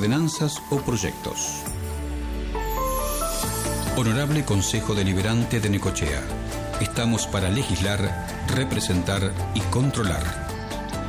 ordenanzas o proyectos. Honorable Consejo Deliberante de Necochea. Estamos para legislar, representar y controlar.